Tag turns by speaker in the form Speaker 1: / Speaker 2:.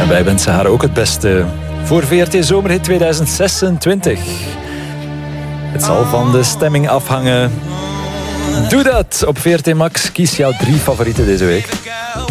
Speaker 1: En wij wensen haar ook het beste voor VRT Zomerhit 2026. Het zal van de stemming afhangen. Doe dat op VRT Max. Kies jouw 3 favorieten deze week.